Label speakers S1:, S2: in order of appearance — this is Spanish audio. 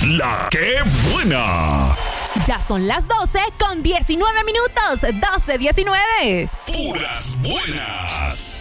S1: La que buena.
S2: Ya son las 12:19. 12:19.
S1: Puras buenas.